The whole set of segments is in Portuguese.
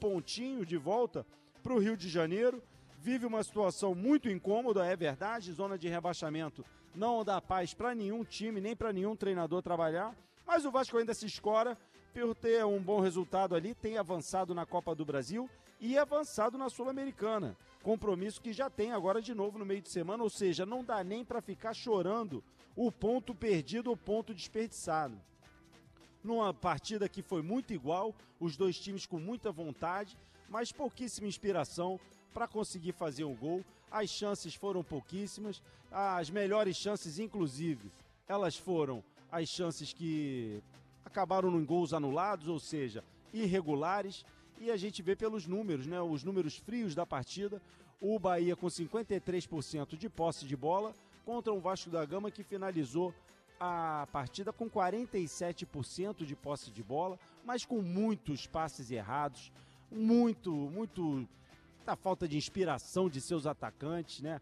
pontinho de volta para o Rio de Janeiro. Vive uma situação muito incômoda, é verdade, zona de rebaixamento não dá paz para nenhum time, nem para nenhum treinador trabalhar, mas o Vasco ainda se escora por ter um bom resultado ali, tem avançado na Copa do Brasil e avançado na Sul-Americana. Compromisso que já tem agora de novo no meio de semana, ou seja, não dá nem para ficar chorando o ponto perdido, o ponto desperdiçado. Numa partida que foi muito igual, os dois times com muita vontade, mas pouquíssima inspiração para conseguir fazer um gol. As chances foram pouquíssimas, as melhores chances, inclusive, elas foram as chances que acabaram em gols anulados, ou seja, irregulares, e a gente vê pelos números, né, os números frios da partida, o Bahia com 53% de posse de bola contra um Vasco da Gama que finalizou a partida com 47% de posse de bola, mas com muitos passes errados, muita falta de inspiração de seus atacantes, né?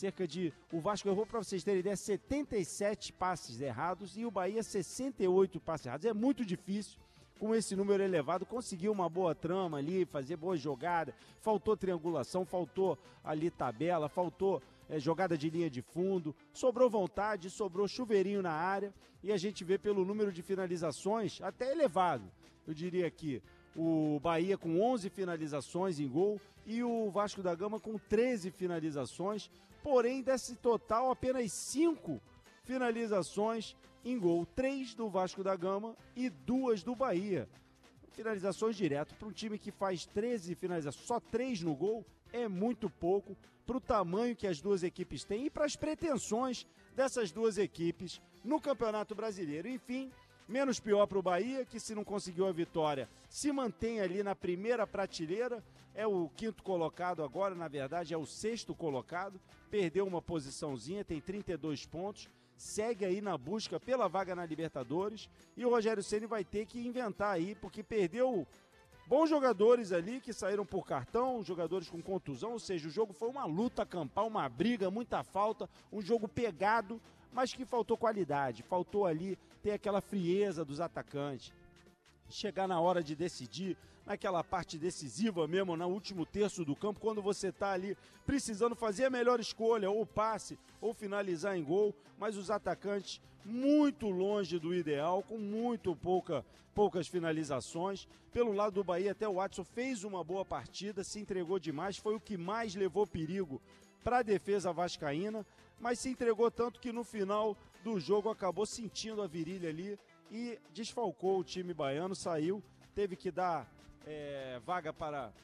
O Vasco errou, para vocês terem ideia, 77 passes errados e o Bahia 68 passes errados. É muito difícil, com esse número elevado, conseguir uma boa trama ali, fazer boa jogada. Faltou triangulação, faltou ali tabela, faltou jogada de linha de fundo, sobrou vontade, sobrou chuveirinho na área e a gente vê pelo número de finalizações até elevado. Eu diria que o Bahia com 11 finalizações em gol e o Vasco da Gama com 13 finalizações, porém desse total apenas 5 finalizações em gol, 3 do Vasco da Gama e 2 do Bahia. Finalizações direto para um time que faz 13 finalizações, só 3 no gol, é muito pouco para o tamanho que as duas equipes têm e para as pretensões dessas duas equipes no Campeonato Brasileiro. Enfim, menos pior para o Bahia, que se não conseguiu a vitória, se mantém ali na primeira prateleira, é o 5º colocado agora, na verdade é o 6º colocado, perdeu uma posiçãozinha, tem 32 pontos, segue aí na busca pela vaga na Libertadores e o Rogério Ceni vai ter que inventar aí, porque perdeu bons jogadores ali que saíram por cartão, jogadores com contusão, ou seja, o jogo foi uma luta campal, uma briga, muita falta, um jogo pegado, mas que faltou qualidade, faltou ali ter aquela frieza dos atacantes. Chegar na hora de decidir, naquela parte decisiva mesmo, no último terço do campo, quando você está ali precisando fazer a melhor escolha, ou passe, ou finalizar em gol, mas os atacantes muito longe do ideal, com poucas finalizações. Pelo lado do Bahia, até o Watson fez uma boa partida, se entregou demais, foi o que mais levou perigo para a defesa vascaína, mas se entregou tanto que no final do jogo acabou sentindo a virilha ali e desfalcou o time baiano, saiu, teve que dar vaga para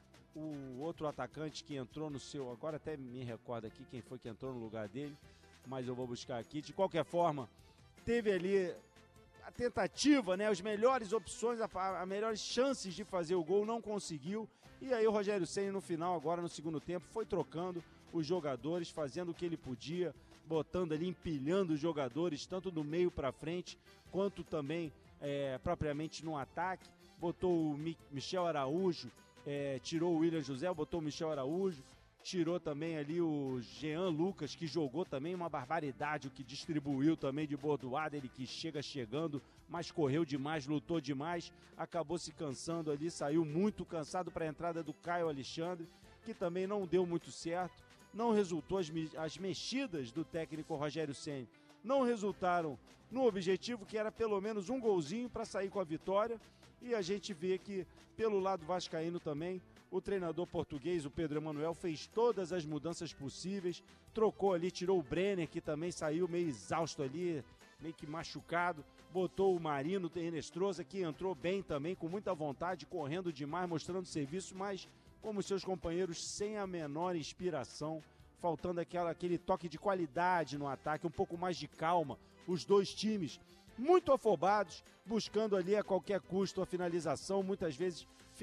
o outro atacante que entrou no seu, agora até me recordo aqui quem foi que entrou no lugar dele, mas eu vou buscar aqui. De qualquer forma, teve ali a tentativa, né, as melhores opções, as melhores chances de fazer o gol, não conseguiu, e aí o Rogério Ceni no final, agora no segundo tempo, foi trocando os jogadores, fazendo o que ele podia, botando ali, empilhando os jogadores, tanto do meio para frente, quanto também propriamente no ataque. Botou o Michel Araújo, tirou o William José, botou o Michel Araújo, tirou também ali o Jean Lucas, que jogou também uma barbaridade, o que distribuiu também de bordoada, ele que chegando, mas correu demais, lutou demais, acabou se cansando ali, saiu muito cansado para a entrada do Caio Alexandre, que também não deu muito certo. Não resultou, as mexidas do técnico Rogério Ceni não resultaram no objetivo, que era pelo menos um golzinho para sair com a vitória, e a gente vê que pelo lado vascaíno também, o treinador português, o Pedro Emanuel, fez todas as mudanças possíveis, trocou ali, tirou o Brenner, que também saiu meio exausto ali, meio que machucado, botou o Marino Enestrosa, que entrou bem também, com muita vontade, correndo demais, mostrando serviço, mas como seus companheiros, sem a menor inspiração, faltando aquele toque de qualidade no ataque, um pouco mais de calma. Os dois times muito afobados, buscando ali a qualquer custo a finalização, muitas vezes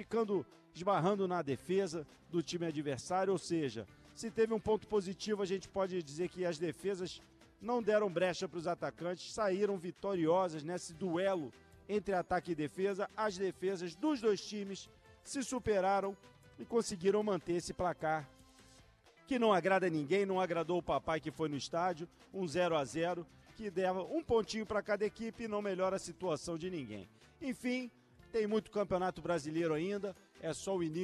esbarrando na defesa do time adversário, ou seja, se teve um ponto positivo, a gente pode dizer que as defesas não deram brecha para os atacantes, saíram vitoriosas nesse duelo entre ataque e defesa. As defesas dos dois times se superaram e conseguiram manter esse placar que não agrada ninguém, não agradou o papai que foi no estádio, um 0-0, que dava um pontinho para cada equipe e não melhora a situação de ninguém. Enfim, tem muito campeonato brasileiro ainda, é só o início.